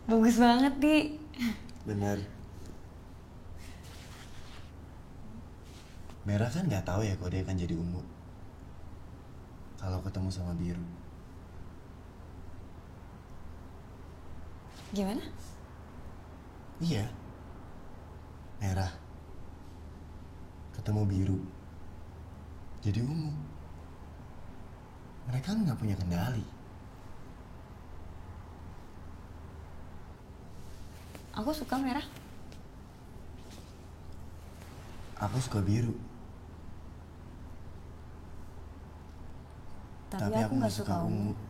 Bagus banget, Di. Bener. Merah kan nggak tahu ya kalau dia akan jadi ungu kalau ketemu sama biru. Gimana? Iya. Merah ketemu biru jadi ungu. Mereka nggak punya kendali. Aku suka merah. Aku suka biru. Tapi aku nggak suka ungu.